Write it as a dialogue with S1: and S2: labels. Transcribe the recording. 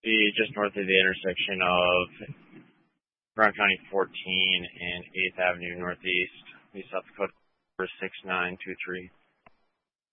S1: Be just north of the intersection of Brown County 14 and 8th Avenue Northeast, East South Dakota, 6923.